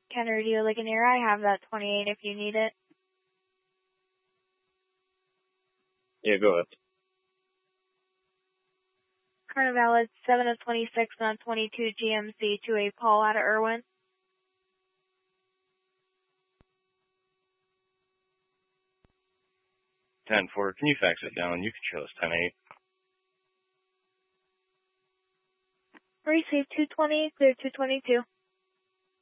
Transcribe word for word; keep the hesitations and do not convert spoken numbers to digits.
Kennedy Ligonier, I have that twenty-eight if you need it. Yeah, go ahead. Carnival is seven of twenty-six on twenty-two G M C to a Paul out of Irwin. ten four, can you fax it down? You can show us ten eight. Receive two twenty, clear two twenty-two.